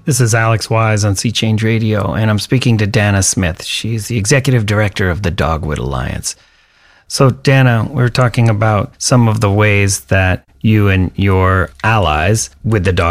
This is Alex Wise on Sea Change Radio, and I'm speaking to Dana Smith. She's the executive director of the Dogwood Alliance. So, Dana, we're talking about some of the ways that you and your allies with the